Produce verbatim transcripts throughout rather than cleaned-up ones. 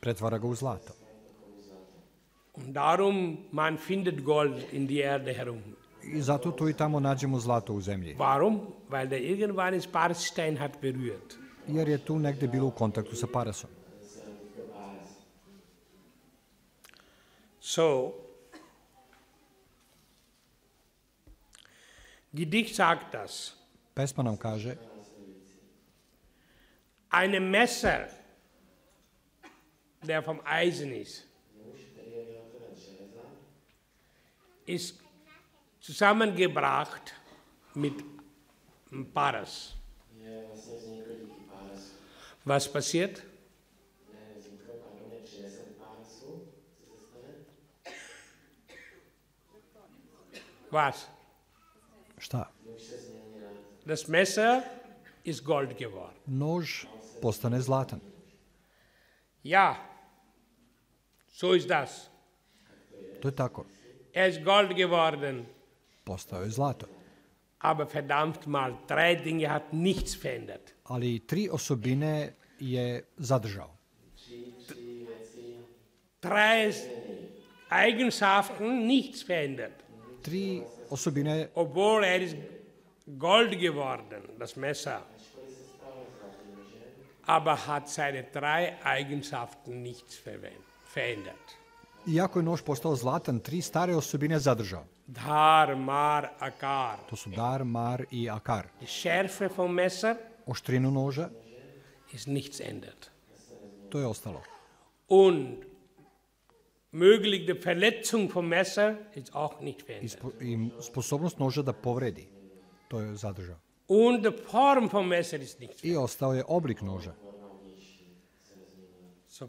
pretvara ga u zlato. Und darum, man findet Gold in die Erde herum. I zato tu i tamo nađemo zlato u zemlji. Warum? Weil der irgendwann ins Parsstein hat berührt. Jer je tu negde bilo u kontaktu sa parasom. So, die Dicht sagt das. Pesma nam kaže, Eine Messer, der vom Eisen ist, ist zusammengebracht mit Paras. Was passiert? Was? šta? Das Messer ist Gold geworden. Nož postane zlatan. Ja, so ist das. To je tako. Er ist Gold geworden. Postao je zlato. Aber verdammt mal, drei Dinge hat nichts verändert. Ali tri osobine je zadržao. Drei Eigenschaften nichts verändert. Tri osobine, Obwohl er ist Gold geworden, das Messer. Aber hat seine drei Eigenschaften nichts verändert. iako je nož postao zlatan, tri stare osobine je zadržao. Dhar, Mar, Akar. To su dar, mar i akar. Die Schärfe vom Messer Oštrinu noža, ist nichts ändert. to je ostalo. Und möglich die Verletzung vom Messer ist auch nicht I, verändert. spo, i sposobnost noža da povredi, to je zadržao. Und die Form vom Messer ist nichts I ostao je oblik noža. So.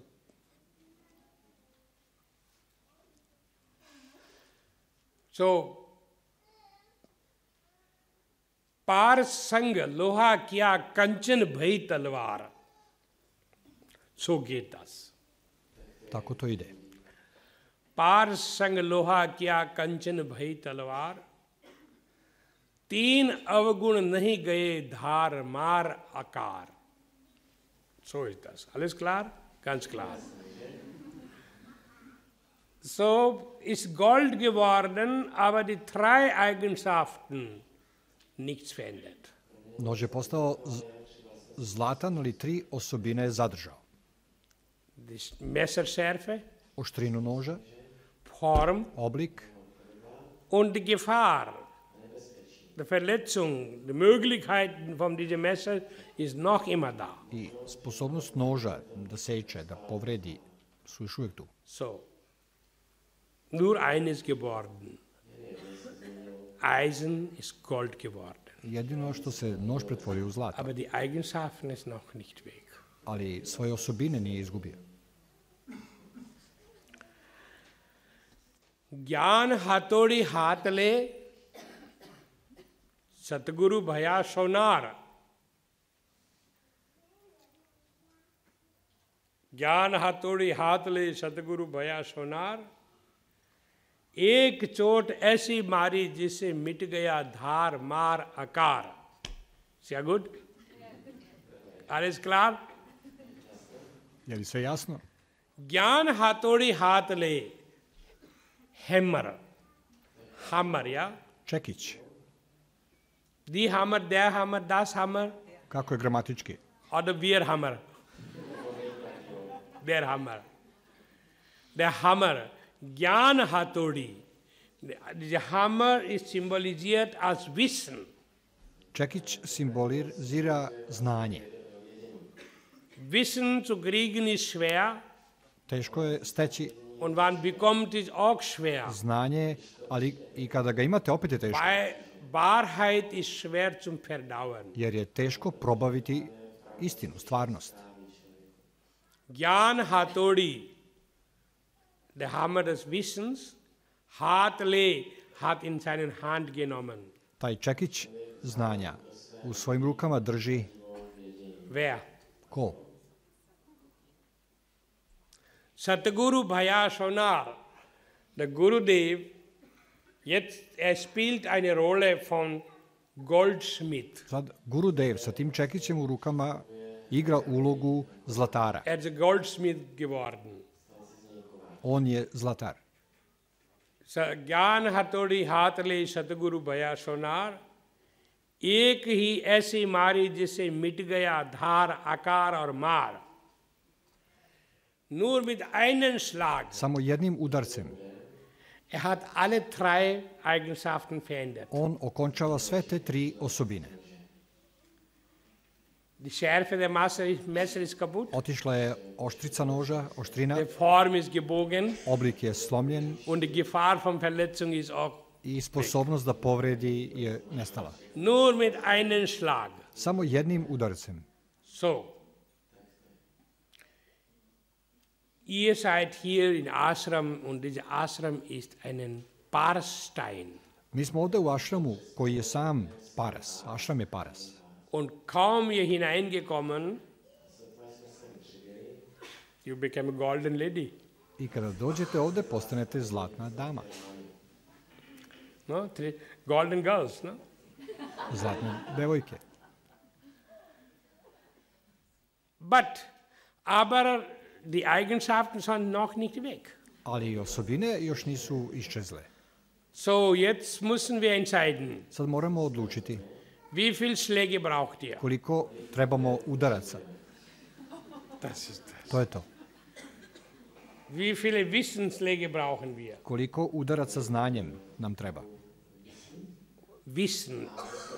So, पार संग लोहा किया कंचन भई तलवार. So geht das. Tako to ide. पार संग लोहा किया कंचन भई तलवार. तीन अवगुण नहीं गए धार मार आकार. So ist das. Alles klar? Ganz klar. So ist Gold geworden, aber die drei Eigenschaften nichts verändert. Nož je postao z- zlatan, ali tri osobine je zadržao. Die Messerschärfe, Oštrinu noža, Form oblik und die Gefahr. Die Verletzung, die Möglichkeiten von diesem Messer ist noch immer da. i sposobnost noža da seče, da povredi, su još uvijek tu. So, nur eines geworden. Eisen ist Gold geworden. Jedino što se nož pretvorio u zlato, Aber die Eigenschaften ist noch nicht weg. ali svoje osobine nije izgubio. ज्ञान हाथोड़ी हाथ ले सतगुरु भया सोनार. ज्ञान हाथोड़ी हाथ ले सतगुरु भया सोनार. एक चोट ऐसी मारी जिससे मिट गया धार मार आकार. Sehr gut? Alles klar? Je li sve jasno? ज्ञान हाथोड़ी हाथ ले. Hammer. Hammer, ja? Čekić. Die Hammer, der Hammer, das Hammer Kako je gramatički? oder wir Hammer? Der Hammer. Der Hammer. Gyan Hatodi. Der Hammer ist symbolisiert als Wissen. Čekić simbolizira znanje. Wissen zu kriegen ist schwer Teško je steći und man bekommt es auch schwer. znanje, ali i kada ga imate opet je teško. Weil Wahrheit ist schwer zum Verdauen. Jer je teško probaviti istinu, stvarnost. Gyan Hatodi, der Hammer des Wissens, Hartley hat in seinen Hand genommen. Taj čekić znanja u svojim rukama drži Wer? ko? Satguru Bhaya Sonar, der Gurudev, jetzt, er spielt eine Rolle von Goldschmied. Sad Gurudev sa tim čekićem u rukama igra ulogu zlatara. Er ist ein Goldsmith geworden. On je zlatar. ज्ञान हथौड़ी हाथ ले सतगुरु भया सोनार, एक ही ऐसी मारी जिसे मिट गया धार आकार और मार. Nur mit einem Schlag. Samo jednim udarcem. Er hat alle drei Eigenschaften verändert. On okončava sve te tri osobine. Die Schärfe der Messer ist kaputt. Otišla je oštrica noža, oštrina. Die Form ist gebogen. Oblik je slomljen. Und die Gefahr von Verletzung ist auch. I sposobnost da povredi je nestala. Nur mit einem Schlag. Samo jednim udarcem. So. Ihr seid hier in Ashram und dieser Ashram ist ein Parsstein. Mi smo ovde u ašramu koji je sam paras. Ašram je paras. Und kaum ihr hineingekommen, you become a golden lady. I kada dođete ovde, postanete zlatna dama. No? Golden girls, no? Zlatne devojke. But, aber die Eigenschaften sind noch nicht weg. Ali osobine još nisu iščezle. So, jetzt müssen wir entscheiden. Sad moramo odlučiti. Wie viel Schläge braucht ihr? Koliko trebamo udaraca? Das ist das. To je to. Wie viele Wissensschläge brauchen wir? Koliko udaraca znanjem nam treba? Wissen.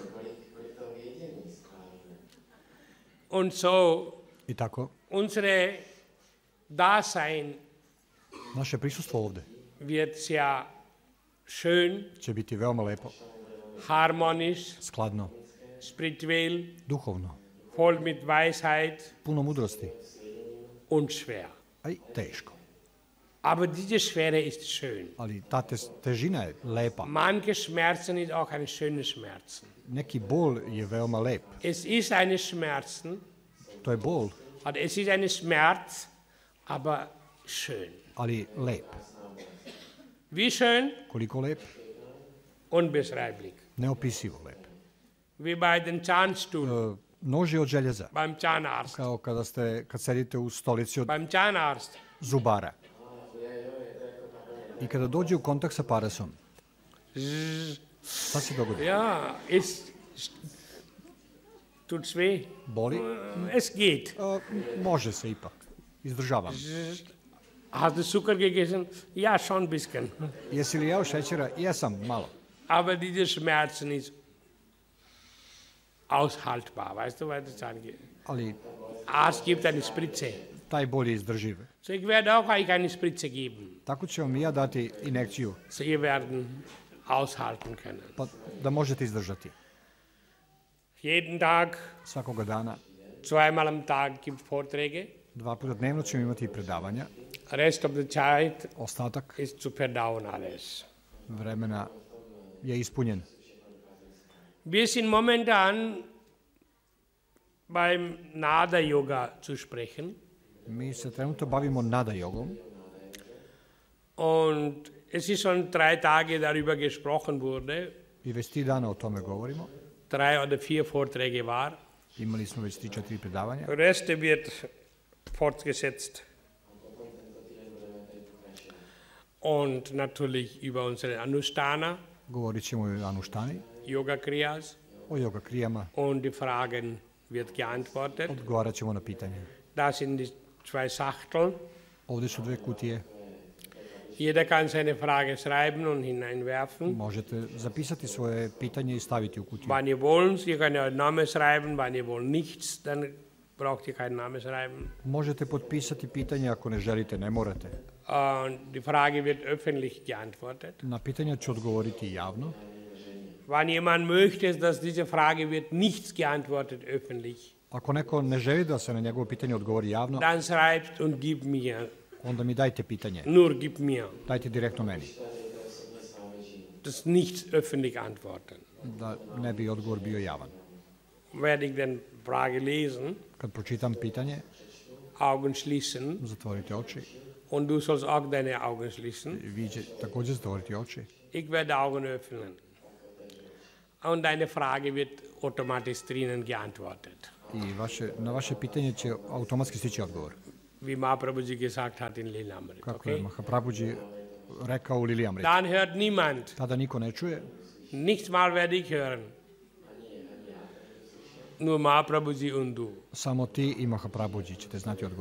Und so, I tako, unsere Dasein naše prisustvo ovde wird sehr schön, će biti veoma lepo, harmonisch, skladno, spirituell, duhovno, voll mit Weisheit puno mudrosti, und schwer. a i teško. Aber diese Schwere ist schön. Ali ta te, težina je lepa. Manche Schmerzen ist auch ein schöner Schmerzen. Neki bol je veoma lep. Es ist eine Schmerzen, To je bol, also es ist eine Schmerz, aber schön. ali lep. Wie schön? Koliko lep? Unbeschreiblich. Neopisivo lep. Wie bei den Zahnstuhl, E, nož je od željeza. beim Zahnarzt. Kao kada ste, kad sedite u stolici od Beim Zahnarzt. zubara. I kada dođe u kontakt sa parasom, šta se dogodi? Ja, es tut's weh. Boli? Es geht. E, može se ipak. Izdržavam. Hast du Zucker gegessen? Ja, schon ein bisschen. Jesi li jeo šećera? Jesam, malo. Aber diese Schmerzen ist aushaltbar, weißt du, was das angeht. Ali Arzt gibt eine Spritze. taj bol je izdrživ. So, ich werde auch euch eine Spritze geben. Tako ću vam i ja dati injekciju, So, ihr werden aushalten können. pa da možete izdržati. Jeden Tag, Svakoga dana, zweimal am Tag gibt Vorträge. dva puta dnevno ćemo imati predavanja. Rest of the Zeit Ostatak ist zu verdauen alles. vremena je ispunjen. Wir sind momentan beim Nada-Yoga zu sprechen. Mi se trenutno bavimo nada jogom Und es ist schon drei Tage darüber gesprochen wurde. i već tri dana o tome govorimo. Drei oder vier Vorträge war. Imali smo već tri, četiri predavanja. Der Rest wird fortgesetzt. Und natürlich über unsere Anushtana, Govorit ćemo i o Anuštani, Yoga Kriyas, o yoga krijama, und die Fragen wird geantwortet. odgovarat ćemo na pitanje. Da sind die zwei Schachteln. Ovde su dve kutije, Jeder kann seine Frage schreiben und hineinwerfen. možete zapisati svoje pitanje i staviti u kutiju. Wann ihr wollt, ihr könnt euren Namen schreiben, wann ihr wollt nichts, dann braucht ihr keinen Namen schreiben. Možete potpisati pitanje, ako ne želite, ne morate. Und die Frage wird öffentlich geantwortet. Na pitanja ću odgovoriti javno. Wann jemand möchte, dass diese Frage wird nichts geantwortet öffentlich, Ako neko ne želi da se na njegovo pitanje odgovori javno, dann schreibt und gib mir. onda mi dajte pitanje. Nur gib mir. Dajte direktno meni, Das nichts öffentlich antworten. da ne bi odgovor bio javan. Werde ich den Frage lesen, Kad pročitam pitanje, Augen schließen, zatvorite oči. und du sollst auch deine Augen schließen. Vi će također zatvoriti oči. Ich werde Augen öffnen. Und deine Frage wird automatisch drinnen geantwortet. i vaše, na vaše pitanje će automatski stići odgovor. Wie Mahaprabhu ji gesagt hat in Lilamrit. Kako je Okay? Mahaprabhuji rekao u Liliamrit. Dann hört niemand. Tada niko ne čuje, Nichts mal werde ich hören. Nur Mahaprabhu ji und du. samo ti i Mahaprabhuji ćete znati odgovor.